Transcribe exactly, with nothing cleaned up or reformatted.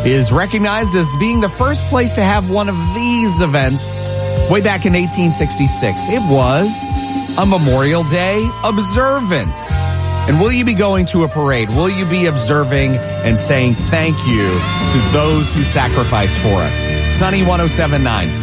is recognized as being the first place to have one of these events way back in eighteen sixty-six. It was a Memorial Day observance. And will you be going to a parade? Will you be observing and saying thank you to those who sacrificed for us? Sunny one oh seven point nine.